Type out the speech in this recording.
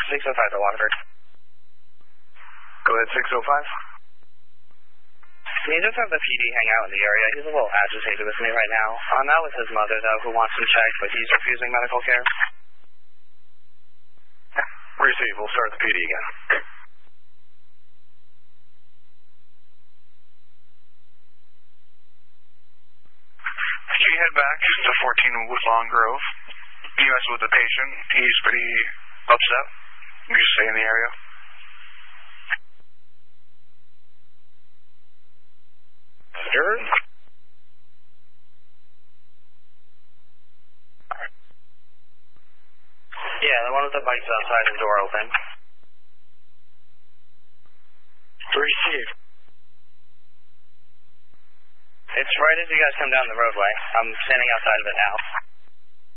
605 to Waterford. Go ahead, 605. Can you just have the PD hang out in the area? He's a little agitated with me right now. I'm out with his mother, though, who wants him checked, but he's refusing medical care. Receive. We'll start the PD again. Can you head back to 14 Woodlawn Grove? U.S. with the patient. He's pretty upset. You just stay in the area. Sure. Yeah, the one with the bike's outside and door open. Receive. It's right as you guys come down the roadway. I'm standing outside of it now.